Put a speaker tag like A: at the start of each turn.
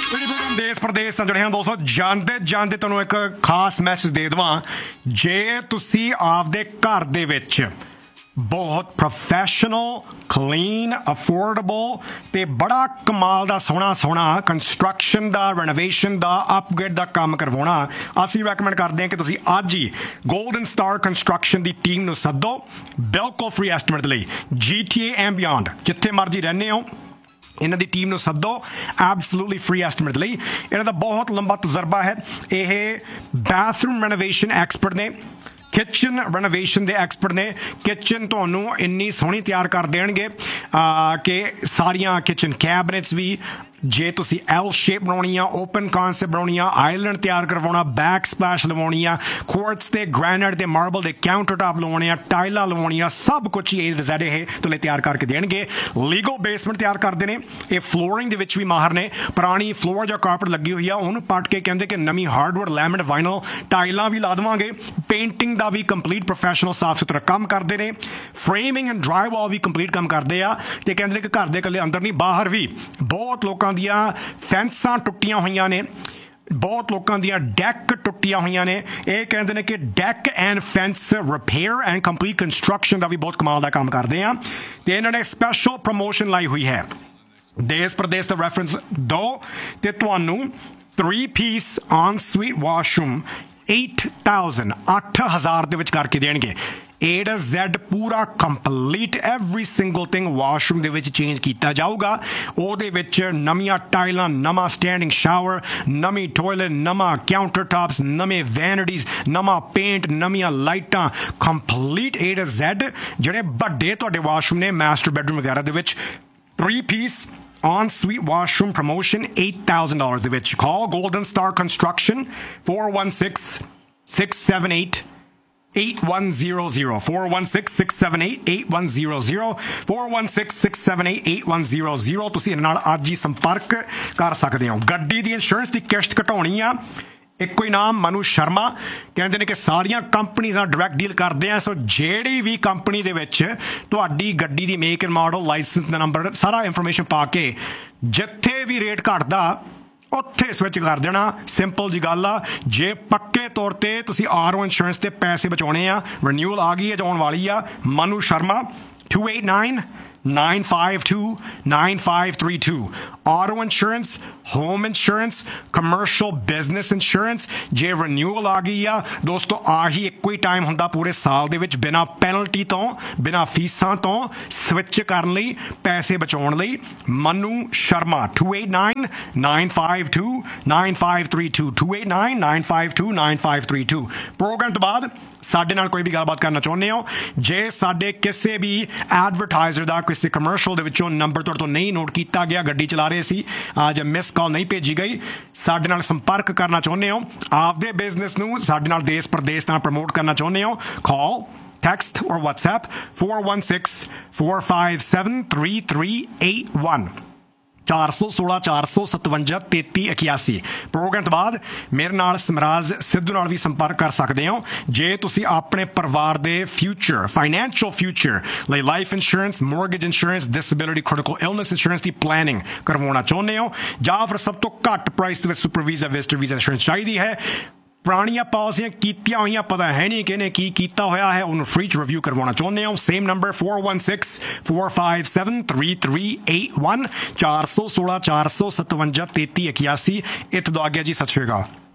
A: देश प्रदेश ਨਾਲ ਜੁੜੇ ਹਾਂ ਦੋਸਤੋ ਜਾਂਦੇ ਜਾਂਦੇ ਤੁਹਾਨੂੰ ਇੱਕ ਖਾਸ ਮੈਸੇਜ ਦੇ ਦੇਵਾਂ ਜੇ ਤੁਸੀਂ ਆਪਦੇ ਘਰ ਦੇ ਵਿੱਚ ਬਹੁਤ ਪ੍ਰੋਫੈਸ਼ਨਲ ਕਲੀਨ ਅਫੋਰਡੇਬਲ ਤੇ ਬੜਾ ਕਮਾਲ ਦਾ ਸੋਹਣਾ ਕੰਸਟਰਕਸ਼ਨ ਦਾ ਰੈਨੋਵੇਸ਼ਨ ਦਾ ਅਪਗ੍ਰੇਡ ਦਾ ਕੰਮ ਕਰਵਾਉਣਾ ਅਸੀਂ ਰეკਮੈਂਡ ਕਰਦੇ ਹਾਂ ਕਿ ਤੁਸੀਂ ਅੱਜ ਹੀ ਗੋਲਡਨ ਸਟਾਰ ਕੰਸਟਰਕਸ਼ਨ ਦੀ ਟੀਮ ਨੂੰ ਸੱਦੋ ਬਿਲਕੁਲ ਫ੍ਰੀ ਐਸਟੀਮੇਟ ਲਈ GTA ਐਂਡ ਬਿਯੋਂਡ ਜਿੱਥੇ ਮਰਜ਼ੀ ਰਹਿੰਦੇ ਹੋ ਇਹਨਾਂ ਦੀ ਟੀਮ ਨੂੰ ਸੱਦੋ ਐਬਸੋਲੂਟਲੀ ਫ੍ਰੀ ਐਸਟੀਮੇਟ ਲਈ ਇਹਨਾਂ ਦਾ ਬਹੁਤ ਲੰਬਾ ਤਜਰਬਾ ਹੈ ਇਹ ਬਾਥਰੂਮ ਰੈਨੋਵੇਸ਼ਨ ਐਕਸਪਰਟ ਨੇ किचन रेनोवेशन के एक्सपर्ट ने किचन तो इन्नी सोहनी तैयार कर देंगे कि सारिया किचन कैबिनेट्स भी जे तुसी एल शेप बनानी आ ओपन कॉन्सेप्ट बनानी आ आइलैंड तैयार करवाना बैक स्पलैश लवानी आ क्वार्ट्ज ते ग्रैनाइट ते मार्बल के काउंटर टॉप लवाने आ टाइलां लवानी आ सब कुछ ही A to Z है तो तैयार करके देंगे लीगल बेसमेंट तैयार करते हैं ये फ्लोरिंग दे विच भी माहर ने पुरानी फ्लोर जो कारपेट लगी हुई है उन्होंने पट के कहते कि नवी हार्डवुड लैमिनेट वाइनल टाइलां भी ला देवांगे पेंटिंग का भी कंप्लीट प्रोफैशनल साफ सुथरा काम करते हैं फ्रेमिंग एंड ड्राईवॉल भी कंप्लीट काम करते हैं तो कहते कि घर के कल्ले अंदर नहीं बाहर भी बहुत लोगों ਦੀਆਂ ਫੈਂਸਾਂ ਟੁੱਟੀਆਂ ਹੋਈਆਂ ਨੇ ਬਹੁਤ ਲੋਕਾਂ ਦੀਆਂ ਡੈਕ ਟੁੱਟੀਆਂ ਹੋਈਆਂ ਨੇ ਇਹ ਕਹਿੰਦੇ ਨੇ ਕਿ deck and fence repair and complete construction ਦਾ ਵੀ ਬਹੁਤ ਕਮਾਲ ਦਾ ਕੰਮ ਕਰਦੇ ਆ ਤੇ ਇਹਨਾਂ ਨੇ ਸਪੈਸ਼ਲ ਪ੍ਰਮੋਸ਼ਨ ਲਾਈ ਹੋਈ ਹੈ ਦੇਸ਼ ਪ੍ਰਦੇਸ਼ ਦਾ ਰੈਫਰੈਂਸ ਦੋ ਤੇ ਤੁਹਾਨੂੰ 3-piece on-suite washroom 8,000 ਦੇ ਵਿੱਚ ਕਰਕੇ ਦੇਣਗੇ A to Z पूरा complete every single thing washroom ਦੇ ਵਿੱਚ ਚੇਂਜ ਕੀਤਾ ਜਾਊਗਾ ਉਹਦੇ ਵਿੱਚ ਨਵੀਆਂ ਟਾਈਲਾਂ ਨਵਾਂ ਸਟੈਂਡਿੰਗ ਸ਼ਾਵਰ ਨਵੀਂ ਟਾਇਲਟ ਨਵਾਂ ਕਾਊਂਟਰ ਟਾਪਸ ਨਵੇਂ ਵੈਨਿਟੀਜ਼ ਨਵਾਂ ਪੇਂਟ ਨਵੀਆਂ ਲਾਈਟਾਂ ਕੰਪਲੀਟ A to Z ਜਿਹੜੇ ਵੱਡੇ ਤੁਹਾਡੇ ਵਾਸ਼ਰੂਮ ਨੇ ਮਾਸਟਰ ਬੈਡਰੂਮ ਵਗੈਰਾ ਦੇ ਵਿੱਚ 3-piece on-suite washroom promotion $8,000 ਦੇ ਵਿੱਚ call Golden Star Construction 416-678 8100 416-678-8100 416-678-8100 ਤੁਸੀਂ ਇਹਨਾਂ ਨਾਲ ਅੱਜ ਹੀ ਸੰਪਰਕ ਕਰ ਸਕਦੇ ਹੋ ਗੱਡੀ ਦੀ ਇੰਸ਼ੋਰੈਂਸ ਦੀ ਕਿਸ਼ਤ ਘਟਾਉਣੀ ਆ ਇੱਕੋ ਹੀ ਨਾਮ ਮਨੂ ਸ਼ਰਮਾ ਕਹਿੰਦੇ ਨੇ ਕਿ ਸਾਰੀਆਂ ਕੰਪਨੀਆਂ ਨਾਲ ਡਾਇਰੈਕਟ ਡੀਲ ਕਰਦੇ ਆ ਸੋ ਜਿਹੜੀ ਵੀ ਕੰਪਨੀ ਦੇ ਵਿੱਚ ਤੁਹਾਡੀ ਗੱਡੀ ਦੀ make and model licence the number ਸਾਰਾ ਇਨਫੋਰਮੇਸ਼ਨ ਪਾ ਕੇ ਜਿੱਥੇ ਵੀ ਰੇਟ ਘਟਦਾ ਉੱਥੇ ਸਵਿਚ ਕਰ ਦੇਣਾ ਸਿੰਪਲ ਜੀ ਗੱਲ ਆ ਜੇ ਪੱਕੇ ਤੌਰ ਤੇ ਤੁਸੀਂ RO ਇੰਸ਼ੋਰੈਂਸ ਤੇ ਪੈਸੇ ਬਚਾਉਣੇ ਆ ਰੀਨਿਊਅਲ ਆ ਗਈ ਹੈ ਜਾਣ ਵਾਲੀ ਆ Manu Sharma 289-952-9532 auto insurance home insurance commercial business insurance ਜੇ renewal ਆ ਗਈ ਆ ਦੋਸਤੋ ਆਹੀ ਇੱਕੋ ਹੀ ਟਾਈਮ ਹੁੰਦਾ ਪੂਰੇ ਸਾਲ ਦੇ ਵਿੱਚ ਬਿਨਾਂ ਪੈਨਲਟੀ ਤੋਂ ਬਿਨਾਂ ਫੀਸਾਂ ਤੋਂ ਸਵਿਚ ਕਰਨ ਲਈ ਪੈਸੇ ਬਚਾਉਣ ਲਈ ਮਨੂ ਸ਼ਰਮਾ 289-952-9532 289-952-9532 ਪ੍ਰੋਗਰਾਮ ਤੋਂ ਬਾਅਦ ਸਾਡੇ ਨਾਲ ਕੋਈ ਵੀ ਗੱਲਬਾਤ ਕਰਨਾ ਚਾਹੁੰਦੇ ਹੋ ਜੇ ਸਾਡੇ ਕਿਸੇ ਵੀ ਐਡਵਰਟਾਈਜ਼ਰ ਦਾ ਕਿਸੇ ਕਮਰਸ਼ੀਅਲ ਦੇ ਵਿੱਚੋਂ ਨੰਬਰ ਤੁਹਾਡੇ ਤੋਂ ਨਹੀਂ ਨੋਟ ਕੀਤਾ ਗਿਆ ਗੱਡੀ ਚਲਾ ਰਹੇ ਸੀ ਅੱਜ ਮਿਸ ਕਾਲ ਨਹੀਂ ਭੇਜੀ ਗਈ ਸਾਡੇ ਨਾਲ ਸੰਪਰਕ ਕਰਨਾ ਚਾਹੁੰਦੇ ਹੋ ਆਪਦੇ ਬਿਜ਼ਨਸ ਨੂੰ ਸਾਡੇ ਨਾਲ ਦੇਸ਼ ਪ੍ਰਦੇਸ਼ ਨਾਲ ਪ੍ਰਮੋਟ ਕਰਨਾ ਚਾਹੁੰਦੇ ਹੋ ਕਾਲ text or WhatsApp 416-457-3381 416-457-3381 ਪ੍ਰੋਗਰਾਮ ਤੋਂ ਬਾਅਦ ਮੇਰੇ ਨਾਲ ਸਮਰਾਜ ਸਿੱਧੂ ਨਾਲ ਵੀ ਸੰਪਰਕ ਕਰ ਸਕਦੇ ਹੋ ਜੇ ਤੁਸੀਂ ਆਪਣੇ ਪਰਿਵਾਰ ਦੇ ਫਿਊਚਰ ਫਾਈਨੈਂਸ਼ੀਅਲ ਫਿਊਚਰ ਲਈ life insurance mortgage insurance disability critical illness insurance ਦੀ ਪਲੈਨਿੰਗ ਕਰਵਾਉਣਾ ਚਾਹੁੰਦੇ ਹੋ ਜਾਂ ਫਿਰ ਸਭ ਤੋਂ ਘੱਟ ਪ੍ਰਾਈਸ ਦੇ ਵਿੱਚ super visa visitor visa insurance ਚਾਹੀਦੀ ਹੈ ਪੁਰਾਣੀਆਂ ਪਾਲਿਸੀਆਂ ਕੀਤੀਆਂ ਹੋਈਆਂ ਪਤਾ ਹੈ ਨਹੀਂ ਕਿਹਨੇ ਕੀ ਕੀਤਾ ਹੋਇਆ ਹੈ ਉਹਨੂੰ ਫ੍ਰੀ ਚ ਰਿਵਿਊ ਕਰਵਾਉਣਾ ਚਾਹੁੰਦੇ ਹੋ ਸੇਮ ਨੰਬਰ 416-457-3381 416-457-3381 ਇੱਥੇ ਤੋਂ ਆਗਿਆ ਜੀ ਸਤਿ ਸ਼੍ਰੀ ਅਕਾਲ